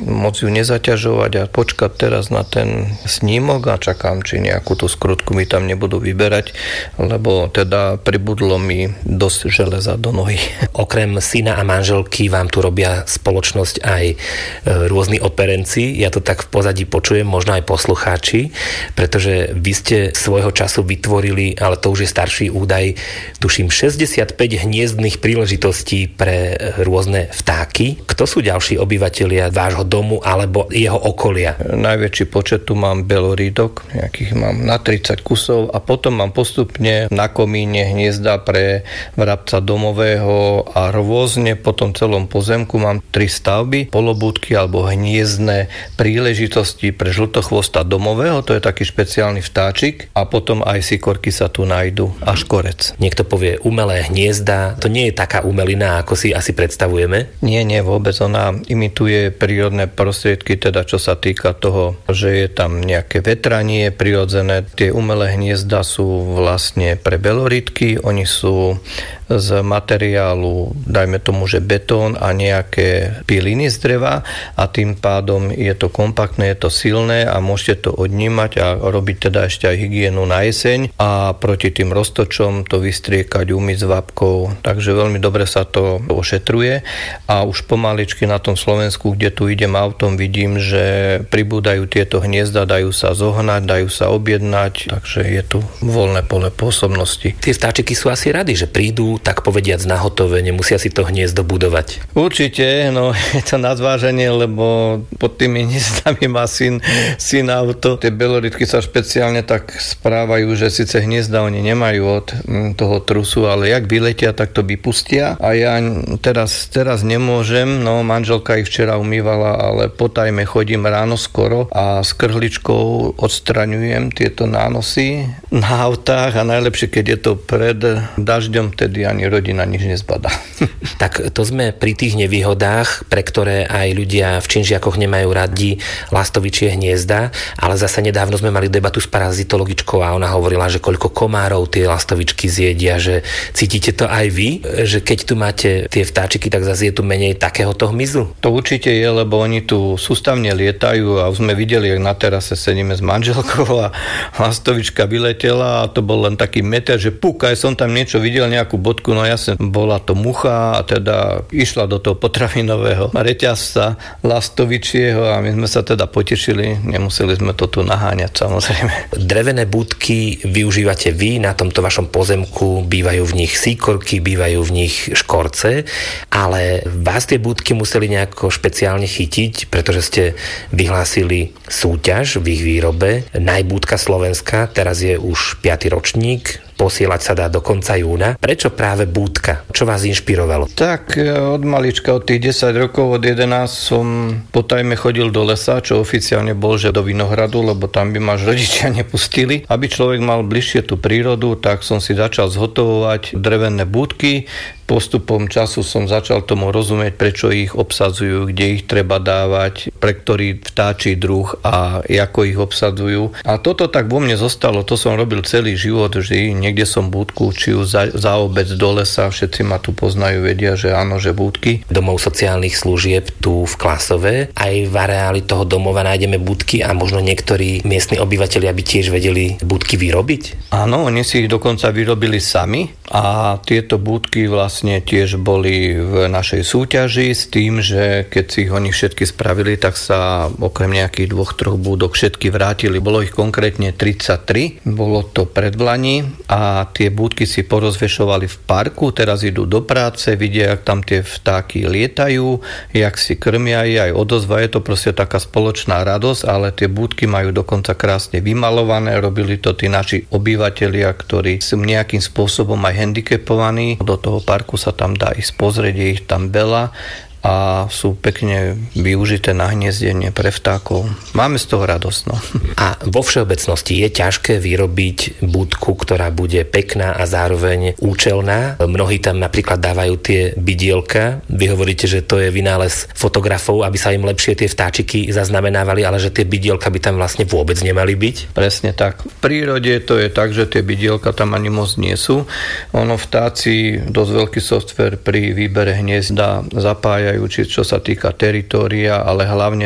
moc ju nezaťažovať a počkať teraz na ten snímok a čakám, či nejakú tú skrutku mi tam nebudú vyberať, lebo teda pribudlo mi dosť železa do nohy. Okrem syna a manželky vám tu robia spoločnosť aj rôzni operenci. Ja to tak v pozadí počujem, možno aj poslucháči, pretože vy ste svojho času vytvorili, ale to už je starší údaj, tuším 65 hniezdnych príležitostí pre rôzne vtáky. Kto sú ďalší obyvatelia vášho domu alebo jeho okolia? Najväčší počet tu mám belorídok, nejakých mám na 30 kusov a potom mám postupne na komíne hniezda pre vrabca domového a rôzne po tom celom pozemku mám 3 stavby, polobúdky alebo hniezdne príležitosti pre žltochvosta domového, to je taký špeciálny vtáčik a potom aj sikorky sa tu nájdu a škorec. Niekto povie umelé hniezda, to nie je taká umelina, ako si asi predstavujeme? Nie, vôbec. Ona imituje prírodné prostriedky, teda čo sa týka toho, že je tam nejaké vetranie prirodzené. Tie umelé hniezda sú vlastne pre belorytky, oni sú z materiálu, dajme tomu, že betón a nejaké piliny z dreva a tým pádom je to kompaktné, je to silné a môžete to odnímať a robiť teda ešte aj hygienu na jeseň a proti tým roztočom to vystriekať, umyť s vápkou, takže veľmi dobre sa to ošetruje a už pomaličky na tom Slovensku, kde tu idem autom, vidím, že pribúdajú tieto hniezda, dajú sa zohnať, dajú sa objednať, takže je tu voľné pole pôsobnosti. Tie vtáčiky sú asi radi, že prídu tak povediac na hotové, nemusia si to hniezdo budovať. Určite, je to na zváženie, lebo pod tými hniezdami má syn auto. Tie belorytky sa špeciálne tak správajú, že síce hniezda oni nemajú od toho trusu, ale jak vyletia, tak to vypustia a ja teraz nemôžem, manželka ich včera umývala, ale po tajme chodím ráno skoro a s krhličkou odstraňujem tieto nánosy na autách a najlepšie, keď je to pred dažďom, tedy ani rodina nič nezbadá. Tak to sme pri tých nevýhodách, pre ktoré aj ľudia v činžiakoch nemajú radi lastovičie hniezda, ale zase nedávno sme mali debatu s parazitologičkou a ona hovorila, že koľko komárov tie lastovičky zjedia, že cítite to aj vy, že keď tu máte tie vtáčiky, tak zase je tu menej takéhoto hmyzu? To určite je, lebo oni tu sústavne lietajú a už sme videli, jak na terase sedíme s manželkou a lastovička vyletela a to bol len taký meter, že aj som tam niečo videl, nejakú bodku, jasne, bola to mucha a teda išla do toho potravinového reťazca lastovičieho a my sme sa teda potešili, nemuseli sme to tu naháňať, samozrejme. Drevené budky využívate vy na tomto vašom pozemku, bývajú v nich síkorky, bývajú v nich škorce, ale vás tie budky museli nejako špeciálne chytiť, pretože ste vyhlásili súťaž v ich výrobe. Najbúdka Slovenska, teraz je už 5. ročník, posielať sa dá do konca júna. Prečo práve búdka? Čo vás inšpirovalo? Tak od malička, od tých 10 rokov, od 11 som po tajme chodil do lesa, čo oficiálne bol, že do Vinohradu, lebo tam by ma rodičia nepustili. Aby človek mal bližšie tú prírodu, tak som si začal zhotovovať drevené búdky. Postupom času som začal tomu rozumieť, prečo ich obsadzujú, kde ich treba dávať, pre ktorý vtáčí druh a ako ich obsadzujú. A toto tak vo mne zostalo, to som robil celý život, že niekde som búdku učil za obec do lesa, všetci ma tu poznajú, vedia, že áno, že búdky. Domov sociálnych služieb tu v Klasove, aj v areáli toho domova nájdeme búdky a možno niektorí miestni obyvatelia by tiež vedeli búdky vyrobiť? Áno, oni si ich dokonca vyrobili sami a tieto búdky vlastne tiež boli v našej súťaži s tým, že keď si ich oni všetky spravili, tak sa okrem nejakých 2-3 búdok všetky vrátili. Bolo ich konkrétne 33, bolo to predvlani a tie búdky si porozvešovali v parku, teraz idú do práce, vidia, jak tam tie vtáky lietajú, jak si krmia, aj odozva, je to proste taká spoločná radosť, ale tie búdky majú dokonca krásne vymalované, robili to tí naši obyvatelia, ktorí sú nejakým spôsobom aj handicapovaní. Do toho parku sa tam dá ísť pozrieť, je ich tam veľa a sú pekne využité na hniezdenie pre vtákov. Máme z toho radosť. A vo všeobecnosti je ťažké vyrobiť budku, ktorá bude pekná a zároveň účelná. Mnohí tam napríklad dávajú tie bidielka. Vy hovoríte, že to je vynález fotografov, aby sa im lepšie tie vtáčiky zaznamenávali, ale že tie bidielka by tam vlastne vôbec nemali byť? Presne tak. V prírode to je tak, že tie bidielka tam ani moc nie sú. Vtáci dosť veľký software pri výbere hniezda zapájajú, či čo sa týka teritória, ale hlavne